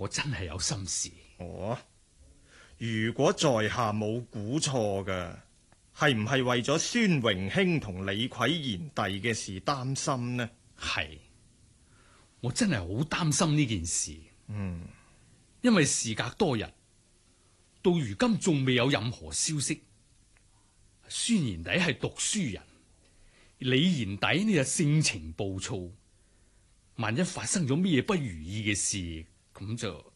我真係有心事。 哦，如果在下冇估錯嘅，係唔係為咗孫榮興同李逵賢弟嘅事擔心呢？ 係，我真係好擔心呢件事。因為事隔多日，到如今仲未有任何消息。孫賢弟係讀書人，李賢弟呢就性情暴躁，萬一發生咗咩不如意嘅事，咁就，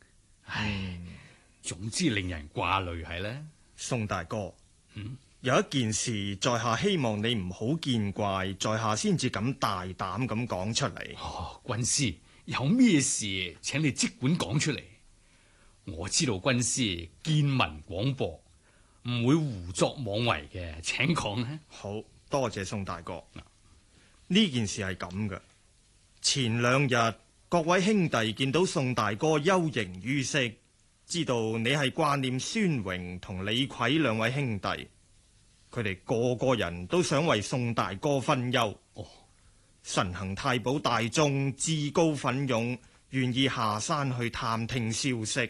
總之令人掛慮係呢。 宋大哥，有一件事，在下希望你唔好見怪，在下先至敢大膽咁講出嚟。 軍師，有咩事請你即管講出嚟。我知道軍師見聞廣博，唔會胡作妄為嘅，請講呢。 好多謝宋大哥。呢件事係咁嘅，前兩日各位兄弟見到宋大哥幽形於色，知道你係掛念孫榮同李逵兩位兄弟，佢哋個個人都想為宋大哥分憂。神行太保大眾自告奮勇，願意下山去探聽消息。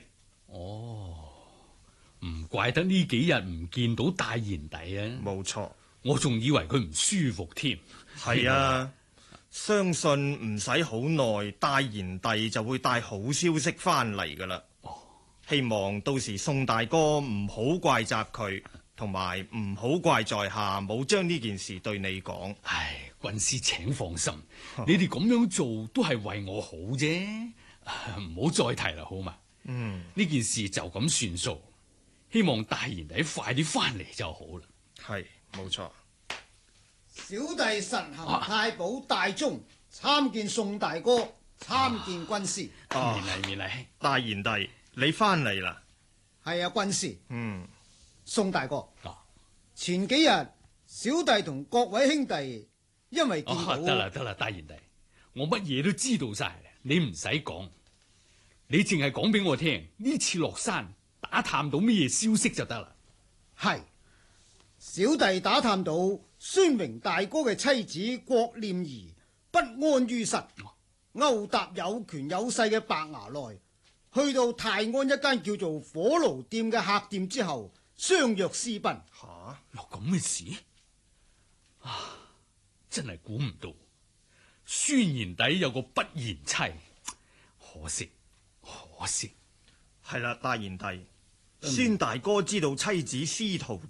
唔怪得呢幾日唔見到大賢弟啊！ 冇錯， 我仲以為佢唔舒服添。 係啊，相信唔使好耐，大賢弟就會帶好消息翻嚟噶啦。希望到時宋大哥唔好怪責佢，同埋唔好怪在下冇將呢件事對你講。 軍師請放心，你哋咁樣做都係為我好啫，唔好再提啦，好嘛？呢件事就咁算數，希望大賢弟快啲翻嚟就好啦。 係，冇錯。 小弟神行太保大眾參見宋大哥，參見軍師。 免禮。 大賢弟，你翻嚟啦？ 係啊，軍師。宋大哥，前幾日小弟同各位兄弟因為見到得啦，大賢弟，我乜嘢都知道晒，你唔使講，你淨係講俾我聽呢次落山打探到咩消息就得啦。 係，小弟打探到孫榮大哥嘅妻子郭念兒不安於室，勾搭有權有勢嘅白牙內，去到泰安一間叫做火爐店嘅客店之後，相約私奔。 有咁嘅事真係估唔到，孫賢弟有個不賢妻，可惜。 係啦，大賢弟，孫大哥知道妻子司徒